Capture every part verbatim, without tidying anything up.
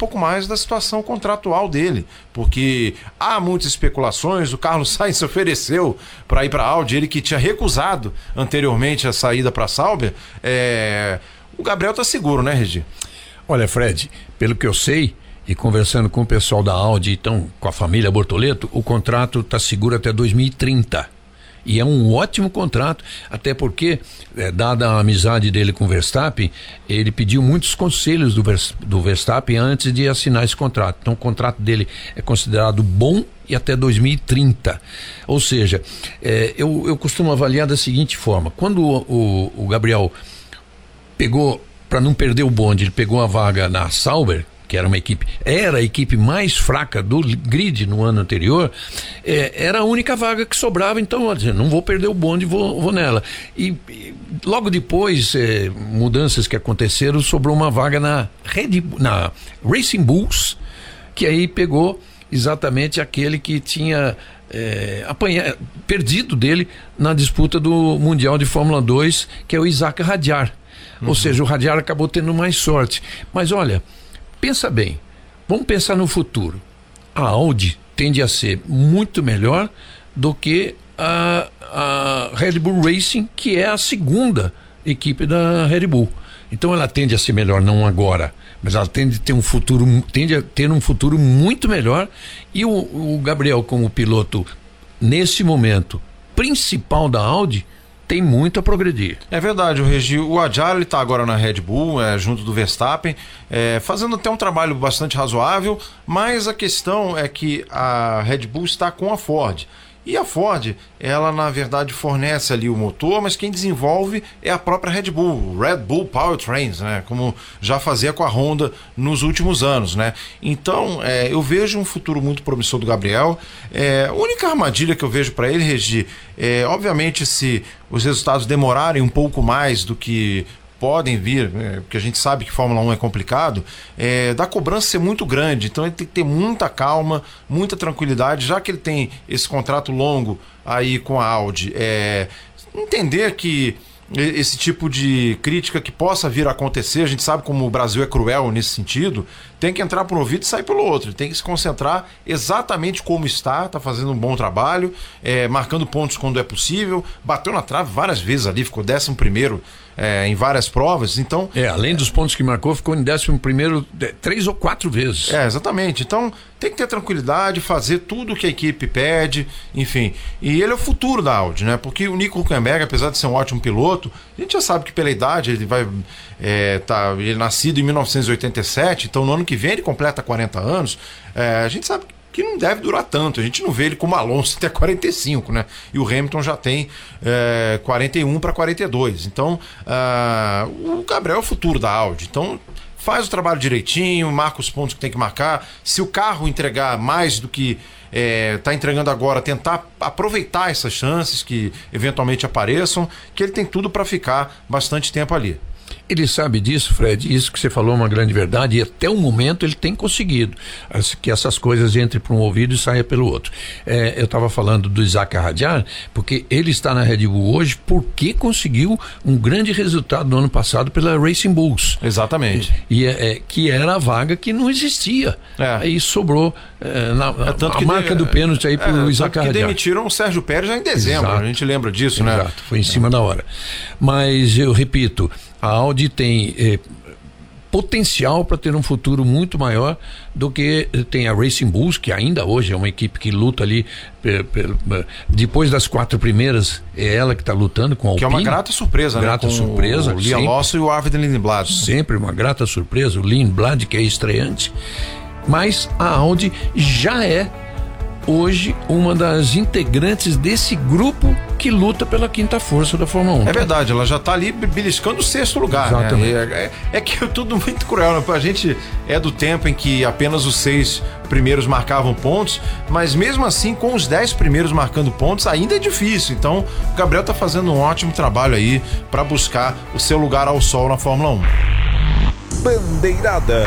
pouco mais da situação contratual dele, porque há muitas especulações. O Carlos Sainz se ofereceu para ir para a Audi, ele que tinha recusado anteriormente a saída para a Sauber. É... O Gabriel está seguro, né, Regi? Olha, Fred, pelo que eu sei, e conversando com o pessoal da Audi, então com a família Bortoleto, o contrato está seguro até dois mil e trinta. E é um ótimo contrato, até porque, é, dada a amizade dele com o Verstappen, ele pediu muitos conselhos do, Vers, do Verstappen antes de assinar esse contrato. Então o contrato dele é considerado bom e até dois mil e trinta. Ou seja, é, eu, eu costumo avaliar da seguinte forma: quando o, o, o Gabriel pegou, para não perder o bonde, ele pegou a vaga na Sauber, que era uma equipe, era a equipe mais fraca do grid no ano anterior, é, era a única vaga que sobrava. Então, ó, não vou perder o bonde, vou, vou nela. E, e logo depois, é, mudanças que aconteceram, sobrou uma vaga na, Red, na Racing Bulls, que aí pegou exatamente aquele que tinha é, apanha, perdido dele na disputa do Mundial de Fórmula dois, que é o Isaac Hadjar. Uhum. Ou seja, o Hadjar acabou tendo mais sorte. Mas olha, pensa bem, vamos pensar no futuro. A Audi tende a ser muito melhor do que a, a Red Bull Racing, que é a segunda equipe da Red Bull. Então ela tende a ser melhor, não agora, mas ela tende a ter um futuro, tende a ter um futuro muito melhor. E o, o Gabriel, como piloto, nesse momento, principal da Audi, tem muito a progredir. É verdade, o Regi, o Hadjar, ele tá agora na Red Bull, é, junto do Verstappen, é, fazendo até um trabalho bastante razoável, mas a questão é que a Red Bull está com a Ford. E a Ford, ela na verdade fornece ali o motor, mas quem desenvolve é a própria Red Bull, Red Bull Powertrains, né? Como já fazia com a Honda nos últimos anos, né? Então, é, eu vejo um futuro muito promissor do Gabriel. É, a única armadilha que eu vejo para ele, Regi, é, obviamente, se os resultados demorarem um pouco mais do que podem vir, é, porque a gente sabe que Fórmula um é complicado, é, da cobrança ser muito grande. Então ele tem que ter muita calma, muita tranquilidade, já que ele tem esse contrato longo aí com a Audi, é, entender que esse tipo de crítica que possa vir a acontecer, a gente sabe como o Brasil é cruel nesse sentido, tem que entrar por um ouvido e sair pelo outro. Ele tem que se concentrar exatamente como está, está fazendo um bom trabalho, é, marcando pontos quando é possível, bateu na trave várias vezes ali, ficou décimo primeiro é, em várias provas. Então, é, além dos pontos que marcou, ficou em décimo primeiro três ou quatro vezes. É, exatamente. Então tem que ter tranquilidade, fazer tudo o que a equipe pede, enfim. E ele é o futuro da Audi, né? Porque o Nico Hülkenberg, apesar de ser um ótimo piloto, a gente já sabe que pela idade ele vai é, tá, ele é nascido em mil novecentos e oitenta e sete, então no ano que vem ele completa quarenta anos. É, a gente sabe que não deve durar tanto. A gente não vê ele como Alonso até quarenta e cinco, né? E o Hamilton já tem é, quarenta e um para quarenta e dois. Então, uh, o Gabriel é o futuro da Audi. Então, faz o trabalho direitinho, marca os pontos que tem que marcar. Se o carro entregar mais do que está é, entregando agora, tentar aproveitar essas chances que eventualmente apareçam, que ele tem tudo para ficar bastante tempo ali. Ele sabe disso, Fred, isso que você falou é uma grande verdade, e até o momento ele tem conseguido que essas coisas entrem por um ouvido e saiam pelo outro. É, eu estava falando do Isaac Hadjar, porque ele está na Red Bull hoje porque conseguiu um grande resultado no ano passado pela Racing Bulls. Exatamente. E, e é, é, que era a vaga que não existia. É. Aí sobrou é, na, é, tanto a que marca de, do pênalti aí para o é, Isaac Hadjar. Que demitiram o Sérgio Pérez já em dezembro, Exato. A gente lembra disso, Exato. né? Exato, foi em cima é. da hora. Mas eu repito, a Audi tem eh, potencial para ter um futuro muito maior do que tem a Racing Bulls, que ainda hoje é uma equipe que luta ali per, per, per, depois das quatro primeiras, é ela que está lutando com a Alpine. Que é uma grata surpresa, grata né? Com surpresa, o Liam Lawson e o Arvid Lindblad. Sempre uma grata surpresa, o Lindblad, que é estreante. Mas a Audi já é hoje uma das integrantes desse grupo que luta pela quinta força da Fórmula um. É verdade, ela já está ali beliscando o sexto lugar. Exatamente. Né? É, é, é que é tudo muito cruel, né? A gente é do tempo em que apenas os seis primeiros marcavam pontos, mas mesmo assim, com os dez primeiros marcando pontos, ainda é difícil. Então, o Gabriel está fazendo um ótimo trabalho aí para buscar o seu lugar ao sol na Fórmula um. Bandeirada.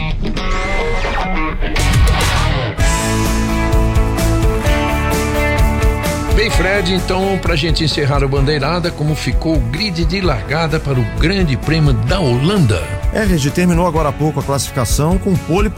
Bem, Fred, então, pra gente encerrar o Bandeirada, como ficou o grid de largada para o Grande Prêmio da Holanda? É, Regi, terminou agora há pouco a classificação com pole